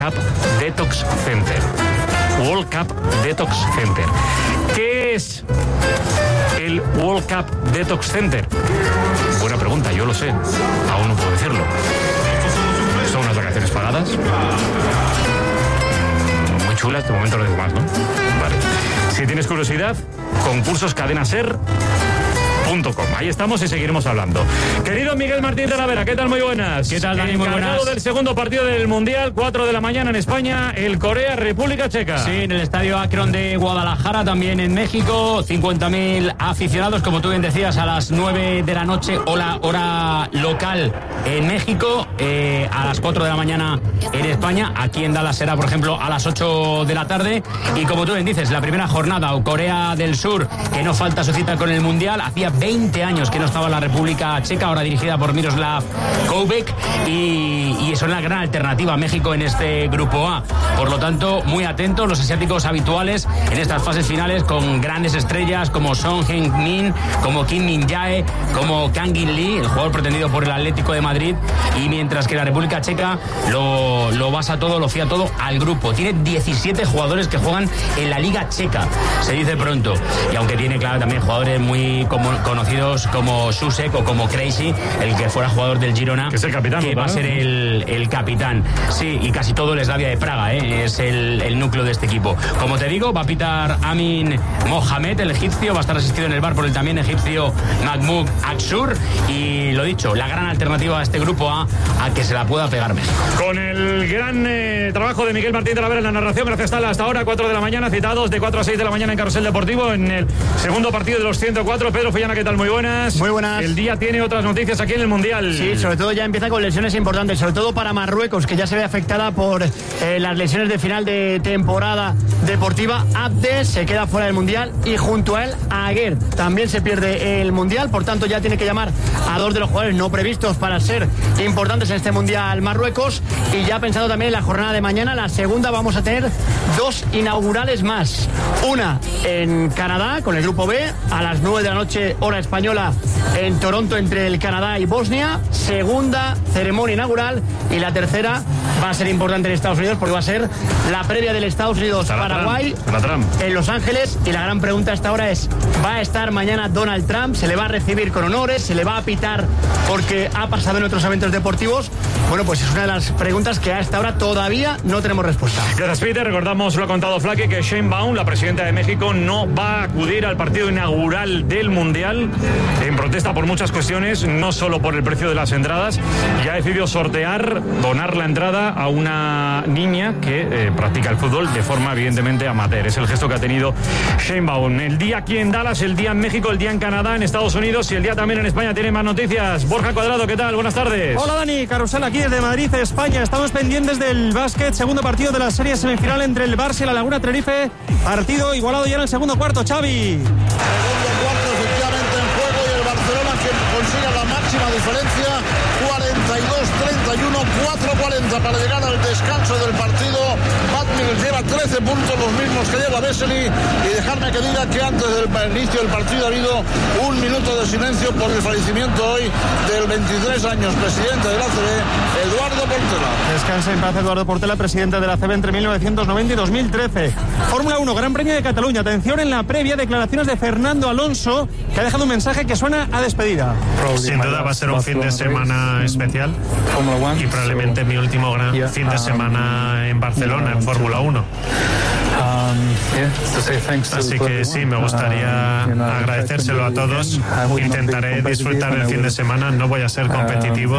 Cup Detox Center. World Cup Detox Center. ¿Qué es el World Cup Detox Center? Buena pregunta, yo lo sé. Aún no puedo decirlo. Son unas vacaciones pagadas. Muy chulas, de momento lo digo más, ¿no? Vale. Si tienes curiosidad, concursos cadenaser.com. Ahí estamos y seguiremos hablando. Querido Miguel Martín Talavera, ¿qué tal? Muy buenas. ¿Qué tal, Dani? Muy buenas. Encargado del segundo partido del Mundial, 4 de la mañana en España, el Corea-República Checa. Sí, en el estadio Akron de Guadalajara, también en México, 50.000 aficionados, como tú bien decías, a las 9 de la noche, o la hora local en México, a las 4 de la mañana en España. Aquí en Dallas será, por ejemplo, a las 8 de la tarde. Y como tú bien dices, la primera jornada, o Corea del Sur, que no falta su cita con el Mundial, hacía 20 años que no estaba la República Checa, ahora dirigida por Miroslav Koubek, y es una gran alternativa a México en este grupo A. Por lo tanto, muy atentos los asiáticos habituales en estas fases finales, con grandes estrellas como Son Heung-min, como Kim Min-jae, como Kang In-lee, el jugador pretendido por el Atlético de Madrid, y mientras que la República Checa lo basa todo, lo fía todo al grupo. Tiene 17 jugadores que juegan en la Liga Checa, se dice pronto, y aunque tiene, claro, también jugadores muy conocidos como Susek o como Crazy, el que fuera jugador del Girona, que es el capitán, que va a ser el capitán. Sí, y casi todo el Slavia de Praga, es el núcleo de este equipo. Como te digo, va a pitar Amin Mohamed, el egipcio, va a estar asistido en el bar por el también egipcio Mahmoud Aksur, y lo dicho, la gran alternativa a este grupo A que se la pueda pegar México. Con el gran trabajo de Miguel Martín Talavera en la narración, gracias Tala, hasta ahora, 4 de la mañana, citados de 4 a 6 de la mañana en Carrusel Deportivo, en el segundo partido de los 104. Pedro Fullana, ¿qué tal? Muy buenas. Muy buenas. El día tiene otras noticias aquí en el Mundial. Sí, sobre todo ya empieza con lesiones importantes, sobre todo para Marruecos, que ya se ve afectada por las lesiones de final de temporada deportiva. Abde se queda fuera del Mundial, y junto a él, Aguer también se pierde el Mundial. Por tanto, ya tiene que llamar a 2 de los jugadores no previstos para ser importantes en este Mundial Marruecos. Y ya pensando también en la jornada de mañana, la segunda, vamos a tener 2 inaugurales más. Una en Canadá, con el grupo B, a las 9 de la noche, hora española, en Toronto, entre el Canadá y Bosnia. Segunda ceremonia inaugural, y la tercera va a ser importante en Estados Unidos, porque va a ser la previa del Estados Unidos-Paraguay en Los Ángeles. Y la gran pregunta hasta ahora es: ¿va a estar mañana Donald Trump? ¿Se le va a recibir con honores? ¿Se le va a pitar porque ha pasado en otros eventos deportivos? Bueno, pues es una de las preguntas que a esta hora todavía no tenemos respuesta. Gracias, Peter. Recordamos, lo ha contado Flaque, que Sheinbaum, la presidenta de México, no va a acudir al partido inaugural del Mundial, en protesta por muchas cuestiones, no solo por el precio de las entradas. Ya ha decidido donar la entrada a una niña que practica el fútbol de forma evidentemente amateur. Es el gesto que ha tenido Sheinbaum. El día aquí en Dallas, el día en México, el día en Canadá, en Estados Unidos, y el día también en España. Tiene más noticias. Borja Cuadrado, ¿qué tal? Buenas tardes. Hola, Dani. Carrusel aquí desde Madrid, España. Estamos pendientes del básquet, segundo partido de la serie semifinal entre el Barça y la Laguna Tenerife. Partido igualado ya en el segundo cuarto, Xavi. Segundo cuarto efectivamente en juego, y el Barcelona que consigue la máxima diferencia, 42-31, 4:40 para llegar al descanso del partido. Pat Mills lleva 13 puntos, los mismos que lleva Vesely, y dejarme que diga que antes del inicio del partido ha habido 1 minuto de silencio por el fallecimiento hoy del 23 años presidente de la ACB, Eduardo Portela. Descansa en paz Eduardo Portela, presidente de la ACB entre 1990 y 2013. Fórmula 1, Gran Premio de Cataluña. Atención en la previa, declaraciones de Fernando Alonso, que ha dejado un mensaje que suena a despedida. Sin duda va a ser un fin de semana especial, y probablemente mi último gran fin de semana en Barcelona, en Fórmula 1. Así que sí, me gustaría agradecérselo a todos. Intentaré disfrutar el fin de semana, no voy a ser competitivo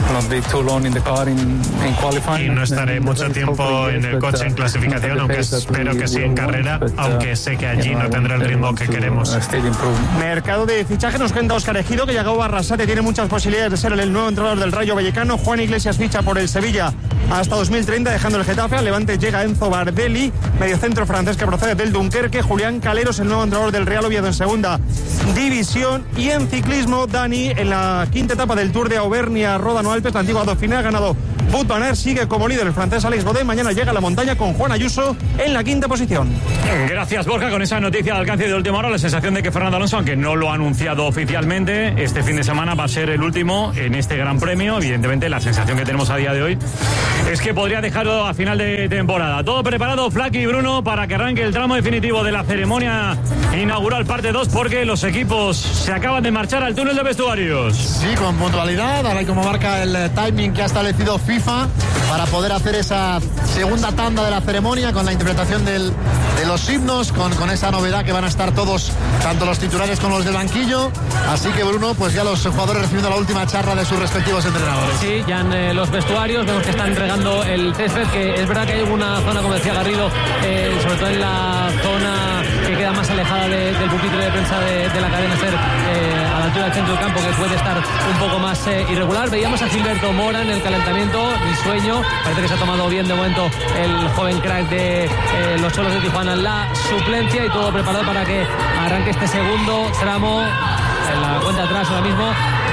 y no estaré mucho tiempo en el coche en clasificación, aunque espero que sí en carrera, aunque sé que allí no tendré el ritmo que queremos. Mercado de fichaje, nos cuenta Óscar Ejido, que Yago Arrasate tiene muchas posibilidades de ser el nuevo entrenador del Rayo Vallecano. Juan Iglesias ficha por el Sevilla hasta 2030, dejando el Getafe. Al Levante llega Enzo Bardelli, mediocentro francés que procede del Dunkerque. Julián Caleros, el nuevo entrenador del Real Oviedo en segunda división. Y en ciclismo, Dani, en la quinta etapa del Tour de Auvernia Ródano Alpes, la antigua Dauphiné, ha ganado Wout van Aert sigue como líder, el francés Alex Bodé mañana llega a la montaña con Juan Ayuso en la 5ª posición. Gracias, Borja. Con esa noticia de alcance de última hora, la sensación de que Fernando Alonso, aunque no lo ha anunciado oficialmente, este fin de semana va a ser el último en este Gran Premio. Evidentemente, la sensación que tenemos a día de hoy es que podría dejarlo a final de temporada. Todo preparado, Flaky y Bruno, para que arranque el tramo definitivo de la ceremonia inaugural parte 2, porque los equipos se acaban de marchar al túnel de vestuarios. Sí, con puntualidad, ahora como marca el timing que ha establecido FIFA para poder hacer esa segunda tanda de la ceremonia con la interpretación de los himnos, con esa novedad que van a estar todos, tanto los titulares como los del banquillo. Así que, Bruno, pues ya los jugadores recibiendo la última charla de sus respectivos entrenadores. Sí, ya en los vestuarios vemos que están entregando el césped, que es verdad que hay alguna zona, como decía Garrido, sobre todo en la zona que queda más alejada del pupitre de prensa de la cadena SER, a la altura del centro del campo, que puede estar un poco más irregular. Veíamos a Gilberto Mora en el calentamiento, el sueño, parece que se ha tomado bien de momento el joven crack de los Cholos de Tijuana la suplencia, y todo preparado para que arranque este segundo tramo en la cuenta atrás ahora mismo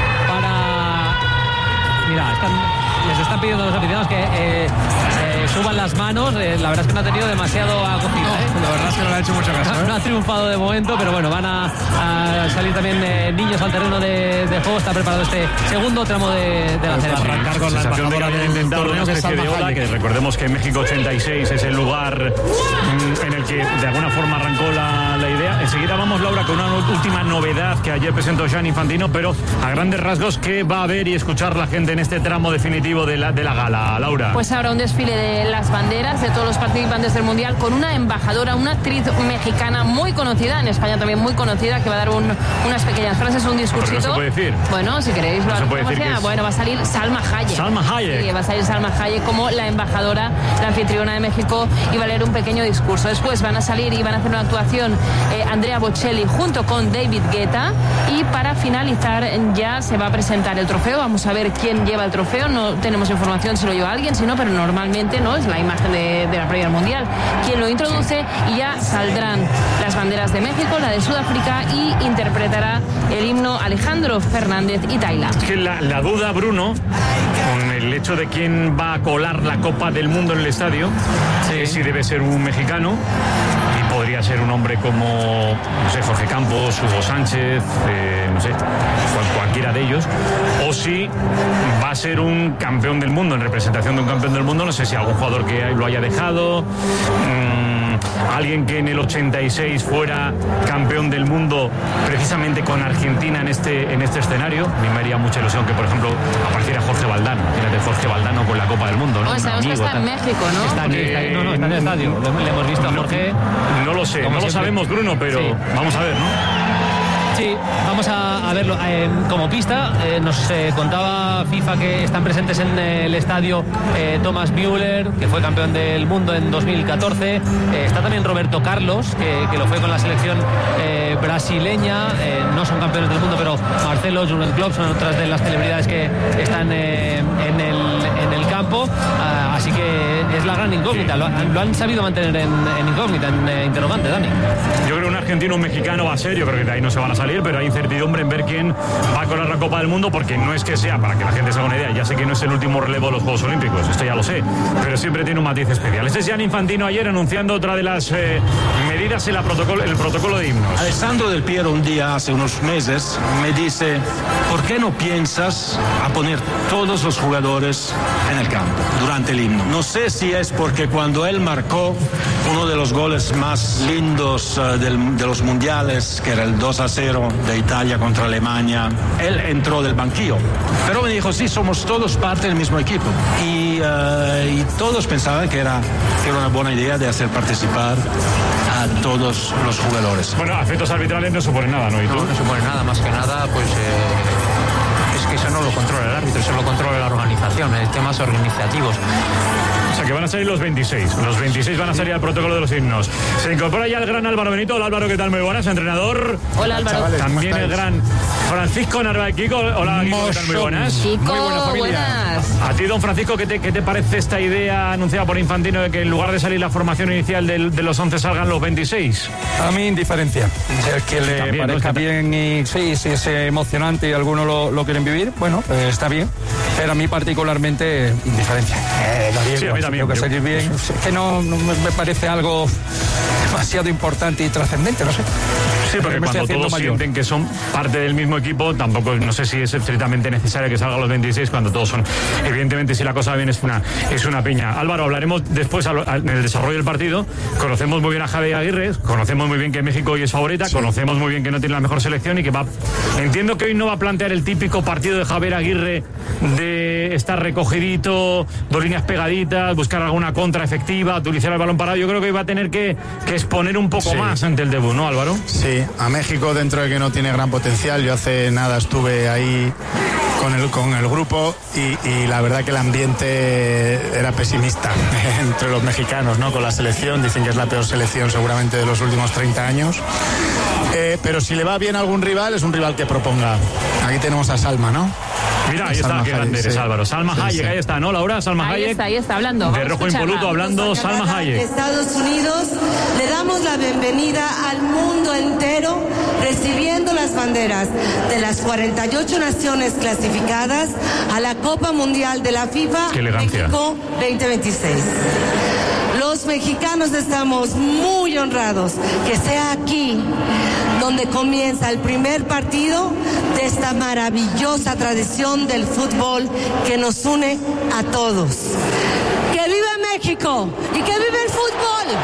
para... Mira, les están pidiendo a los aficionados que suban las manos. La verdad es que no ha tenido demasiado acogida. La verdad es que no le ha hecho mucho caso. No ha triunfado de momento, pero bueno, van a salir también niños al terreno de juego. Está preparado este segundo tramo de la ceremonia. Arrancar con la embajadora del intentado una especie de ola, que recordemos que México 86 es el lugar en el que de alguna forma arrancó la idea. Enseguida vamos, Laura, con una última novedad que ayer presentó Gianni Infantino, pero a grandes rasgos, ¿qué va a ver y escuchar la gente en este tramo definitivo de la gala, Laura? Pues habrá un desfile de las banderas de todos los participantes del Mundial, con una embajadora, una actriz mexicana muy conocida, en España también muy conocida, que va a dar unas pequeñas frases, un discursito. ¿No se puede decir? Bueno, si queréis lo hacemos ya. Bueno, va a salir Salma Hayek. Salma Hayek. Sí, va a salir Salma Hayek como la embajadora, la anfitriona de México, y va a leer un pequeño discurso. Después van a salir y van a hacer una actuación Andrea Bocelli junto con David Guetta, y para finalizar ya se va a presentar el trofeo. Vamos a ver quién lleva el trofeo. No tenemos información si lo lleva alguien, si no, pero normalmente no es la imagen de la previa al Mundial quien lo introduce, y ya saldrán las banderas de México, la de Sudáfrica, y interpretará el himno Alejandro Fernández y Tayla. Es que la duda, Bruno, con el hecho de quién va a colar la Copa del Mundo en el estadio, es si debe ser un mexicano, y podría ser un hombre como, no sé, Jorge Campos, Hugo Sánchez, no sé, cualquiera de ellos, o si va a ser un campeón del mundo, en representación de un campeón del mundo. No sé si algún jugador que lo haya dejado, alguien que en el 86 fuera campeón del mundo precisamente con Argentina en este escenario. A mí me haría mucha ilusión que, por ejemplo, apareciera Jorge Valdano. Fíjate, Jorge Valdano con la Copa del Mundo, ¿no? Sabemos que está en México, ¿no? Está aquí, está en el estadio. Le hemos visto a Jorge. No lo sé, no lo sabemos, Bruno, pero sí, vamos a ver, ¿no? Sí, vamos a verlo. Como pista, nos contaba FIFA que están presentes en el estadio Thomas Müller, que fue campeón del mundo en 2014. Está también Roberto Carlos, que lo fue con la selección brasileña. No son campeones del mundo, pero Marcelo, Jürgen Klopp son otras de las celebridades que están en el campo. Así que es la gran incógnita. Lo han sabido mantener en incógnita, en interrogante, Dani. Yo creo que un argentino, un mexicano va a ser. Yo creo que de ahí no se van a salir, pero hay incertidumbre en ver quién va a colar la Copa del Mundo, porque no es que sea, para que la gente se haga una idea, ya sé que no es el último relevo de los Juegos Olímpicos, esto ya lo sé, pero siempre tiene un matiz especial. Este es Gianni Infantino ayer anunciando otra de las medidas en el protocolo de himnos. Alessandro Del Piero un día, hace unos meses, me dice: ¿por qué no piensas a poner todos los jugadores en el campo durante el himno? No sé si es porque cuando él marcó uno de los goles más lindos de los mundiales, que era el 2-0 de Italia contra Alemania, él entró del banquillo, pero me dijo: sí, somos todos parte del mismo equipo, y todos pensaban que era una buena idea de hacer participar a todos los jugadores. Bueno, a efectos arbitrales no supone nada, ¿no? ¿Y tú? No supone nada, más que nada, pues es que eso no lo controla el árbitro, eso lo controla la organización, temas organizativos. O sea, que van a salir los 26. Los 26 van a salir al protocolo de los himnos. Se incorpora ya el gran Álvaro Benito. Hola, Álvaro, ¿qué tal? Muy buenas, entrenador. Hola, Álvaro. Chavales, también el gran Francisco Narváez. Kiko. Hola, Kiko, ¿qué tal? Muy buenas. Kiko, muy buena familia. Buenas. A ti, don Francisco, ¿qué te parece esta idea anunciada por Infantino de que en lugar de salir la formación inicial de los 11 salgan los 26? A mí, indiferencia. El que le también, parezca bien y sí, es emocionante y algunos lo quieren vivir. competir, bueno, está bien, pero a mí particularmente indiferencia. Sí, a mí también. Tengo que seguir bien. Es que no me parece algo demasiado importante y trascendente, no sé. Sí, porque cuando todos sienten que son parte del mismo equipo, tampoco, no sé si es estrictamente necesario que salgan los 26 cuando todos son. Evidentemente, si la cosa va bien, es una piña. Álvaro, hablaremos después en el desarrollo del partido. Conocemos muy bien a Javi Aguirre, conocemos muy bien que México hoy es favorita, conocemos muy bien que no tiene la mejor selección y que va. Entiendo que hoy no va a plantear el típico partido de Javier Aguirre de estar recogidito, dos líneas pegaditas, buscar alguna contra efectiva, utilizar el balón parado. Yo creo que hoy va a tener que exponer un poco más ante el debut, ¿no, Álvaro? Sí, a México, dentro de que no tiene gran potencial, yo hace nada estuve ahí con el grupo y la verdad que el ambiente era pesimista entre los mexicanos, ¿no? Con la selección, dicen que es la peor selección seguramente de los últimos 30 años. Pero si le va bien a algún rival, es un rival que proponga. Aquí tenemos a Salma, ¿no? Mira, ahí está, qué grande eres, Álvaro. Salma Hayek, ahí está, ¿no, Laura? Salma Hayek. Ahí está hablando. De rojo impoluto hablando, Salma Hayek. Estados Unidos, le damos la bienvenida al mundo entero, recibiendo las banderas de las 48 naciones clasificadas a la Copa Mundial de la FIFA México 2026. Los mexicanos estamos muy honrados que sea aquí donde comienza el primer partido de esta maravillosa tradición del fútbol que nos une a todos. ¡Que viva México! ¡Y que viva el fútbol!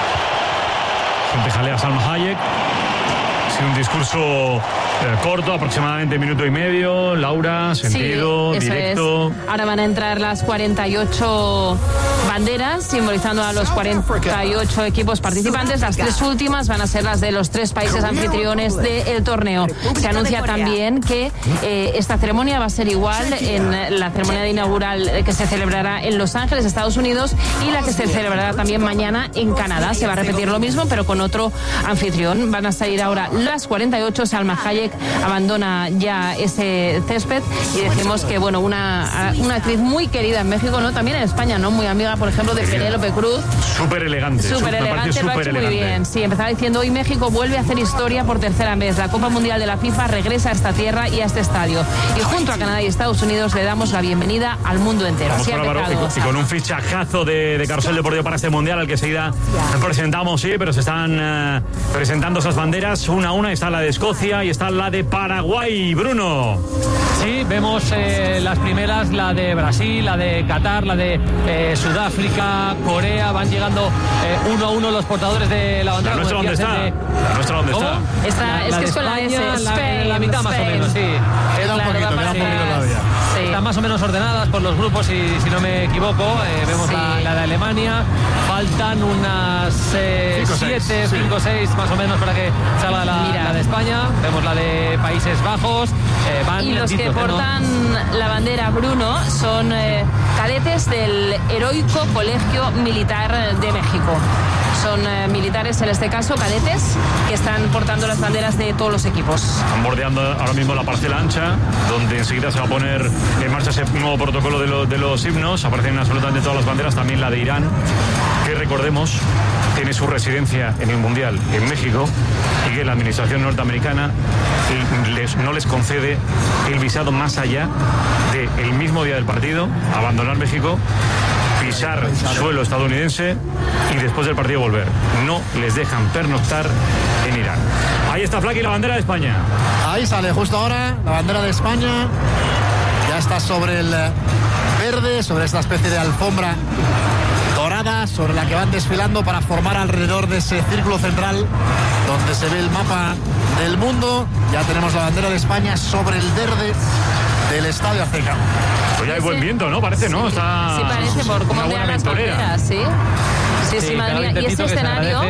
Siempre jalea Salma Hayek. Ha sido un discurso corto, aproximadamente minuto y medio. Laura, sentido, sí, directo. Ahora van a entrar las 48 banderas, simbolizando a los 48 equipos participantes. Las tres últimas van a ser las de los tres países anfitriones del torneo. Se anuncia también que esta ceremonia va a ser igual en la ceremonia inaugural que se celebrará en Los Ángeles, Estados Unidos, y la que se celebrará también mañana en Canadá. Se va a repetir lo mismo, pero con otro anfitrión. Van a salir ahora las 48. Salma Hayek abandona ya ese césped y decimos que, bueno, una actriz muy querida en México, ¿no? También en España, ¿no? Muy amiga, por ejemplo, de Penélope Cruz. Súper elegante. Súper elegante, lo ha hecho muy bien. Sí, empezaba diciendo, hoy México vuelve a hacer historia por tercera vez. La Copa Mundial de la FIFA regresa a esta tierra y a este estadio. Y junto a Canadá y Estados Unidos le damos la bienvenida al mundo entero. Vamos con Álvaro, y con un fichajazo de Carrusel Deportivo para este Mundial, al que seguida presentamos, sí, pero se están presentando esas banderas una a una. Está la de Escocia y está la de Paraguay, Bruno. Sí, vemos las primeras, la de Brasil, la de Qatar, la de Sudáfrica, Corea. Van llegando uno a uno los portadores de la bandera. ¿La nuestra dónde está? ¿La nuestra dónde está? Es que es con la S, la mitad más o menos, sí. Queda un poquito todavía. Sí. Están más o menos ordenadas por los grupos, si no me equivoco. Vemos la de Alemania. Faltan unas 5 o 6 más o menos para que salga la de España. Vemos la de Países Bajos. Y los que portan la bandera, Bruno, son cadetes del Heroico Colegio Militar de México. Son militares, en este caso, cadetes, que están portando las banderas de todos los equipos. Están bordeando ahora mismo la parcela ancha, donde enseguida se va a poner en marcha ese nuevo protocolo de los himnos. Aparecen absolutamente todas las banderas, también la de Irán, que recordemos tiene su residencia en el Mundial en México y que la administración norteamericana no les concede el visado más allá del mismo día del partido, abandonar México, pisar suelo estadounidense y después del partido volver. No les dejan pernoctar en Irán. Ahí está Flaky, la bandera de España. Ahí sale justo ahora la bandera de España. Ya está sobre el verde, sobre esta especie de alfombra dorada, sobre la que van desfilando para formar alrededor de ese círculo central donde se ve el mapa del mundo. Ya tenemos la bandera de España sobre el verde del Estadio Azteca. Pues ya hay buen viento, ¿no? Parece, ¿no? Está... Sí, parece, por cómo vean las banderas, ¿sí? Sí, madre mía. Y este escenario...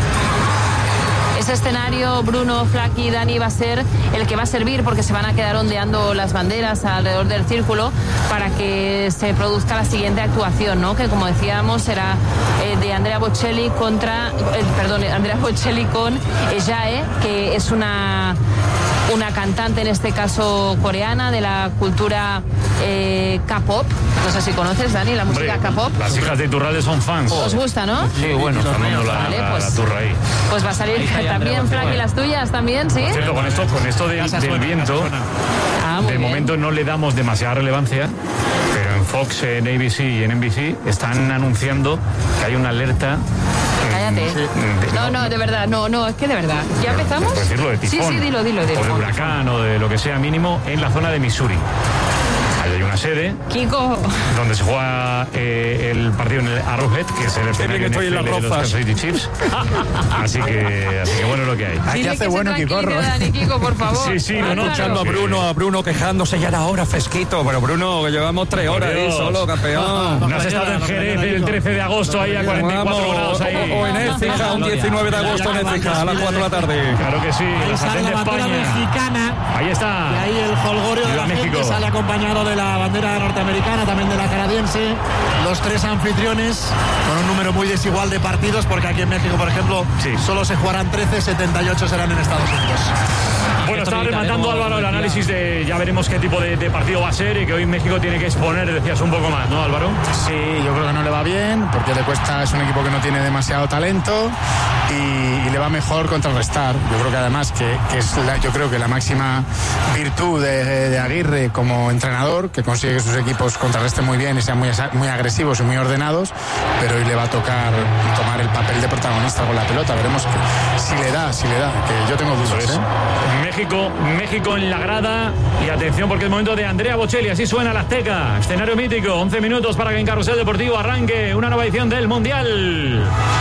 Ese escenario, Bruno, Flaky, Dani, va a ser el que va a servir, porque se van a quedar ondeando las banderas alrededor del círculo para que se produzca la siguiente actuación, ¿no? Que, como decíamos, será de Andrea Bocelli Andrea Bocelli con Jae, que es una cantante, en este caso coreana, de la cultura K-pop. No sé si conoces, Dani, la música K-pop. Las hijas de Iturralde son fans. ¿Os gusta, no? Sí, bueno, están dando la turra ahí. Pues va a salir también, Flaky, las tuyas también, ¿sí? Por cierto, con esto del viento... muy de bien. momento no le damos demasiada relevancia, pero en Fox, en ABC y en NBC están anunciando que hay una alerta. Cállate. No, de verdad, no, es que de verdad. ¿Ya empezamos? Por decirlo, de tifón. Sí, dilo. O de huracán o de lo que sea mínimo en la zona de Missouri. Ahí hay una sede Kiko. donde se juega el partido en el Arrowhead, que es el escenario estoy en las NFL de los rozas. Kansas City Chiefs. así que bueno es lo que hay. Aquí Dile hace que bueno se Quicorro. tranquilice, Dani, Kiko, por favor. Sí, Ah, no, claro. Escuchando a Bruno quejándose, ya era hora fresquito. Pero Bruno, que llevamos 3 horas ahí Dios. solo, campeón. No has estado en Jerez el 13 de agosto ahí a 44 grados ahí. O en Écija, un 19 de agosto en Écija, a las 4 de la tarde. Claro que sí, Ahí la sale sartén la de bandera España. mexicana. Ahí está. Y ahí el jolgorio de Viva la gente México. sale acompañado de la bandera norteamericana, también de la canadiense. Los 3 anfitriones con un número muy desigual de partidos, porque aquí en México, por ejemplo, solo se jugarán 13, 78 serán en Estados Unidos. Bueno, estaba rematando Álvaro el análisis de ya veremos qué tipo de partido va a ser y que hoy México tiene que exponer, decías, un poco más, ¿no, Álvaro? Sí, yo creo que no le va bien porque le cuesta, es un equipo que no tiene demasiado talento y le va mejor contrarrestar. Yo creo que además que es yo creo que la máxima virtud de Aguirre como entrenador, que consigue que sus equipos contrarresten muy bien y sean muy agresivos y muy ordenados, pero hoy le va a tocar tomar el papel de protagonista con la pelota. Veremos si le da, que yo tengo dudas. Eso es. México en la grada y atención porque es momento de Andrea Bocelli, así suena la Azteca, escenario mítico, 11 minutos para que en Carrusel Deportivo arranque una nueva edición del Mundial.